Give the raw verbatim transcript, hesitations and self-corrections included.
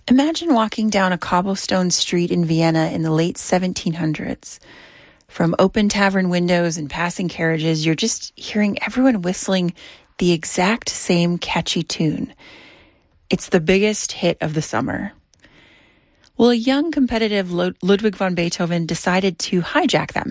Imagine walking down a cobblestone street in Vienna in the late seventeen hundreds. From open tavern windows and passing carriages, you're just hearing everyone whistling the exact same catchy tune. It's the biggest hit of the summer. Well, a young, competitive Ludwig van Beethoven decided to hijack that